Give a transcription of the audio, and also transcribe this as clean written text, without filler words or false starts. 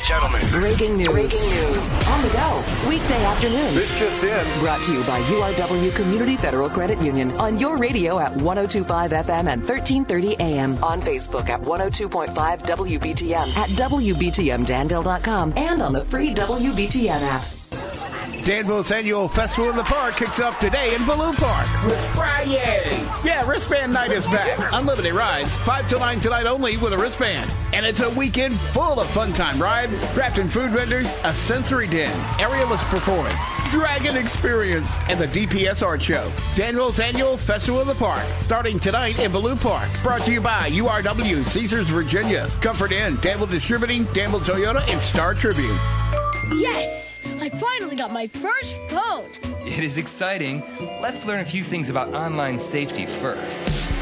gentlemen. Breaking news. On the go. Weekday afternoons. This just in. Brought to you by URW Community Federal Credit Union. On your radio at 102.5 FM and 1330 AM. On Facebook at 102.5 WBTM. At WBTMDanville.com. And on the free WBTN app. Danville's annual Festival in the Park kicks off today in Balloon Park. Friday! Yeah, wristband night is back. Unlimited rides, 5 till 9 tonight only with a wristband. And it's a weekend full of fun time rides, craft and food vendors, a sensory den, aerialist performance, dragon experience, and the DPS art show. Danville's annual Festival in the Park, starting tonight in Balloon Park. Brought to you by URW, Caesars, Virginia, Comfort Inn, Danville Distributing, Danville Toyota, and Star Tribune. Yes! I finally got my first phone! It is exciting. Let's learn a few things about online safety first.